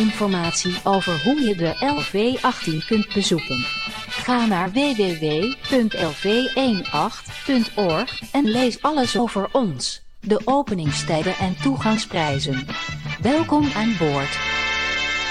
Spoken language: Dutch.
informatie over hoe je de LV18 kunt bezoeken. Ga naar www.lv18.org en lees alles over ons, de openingstijden en toegangsprijzen. Welkom aan boord.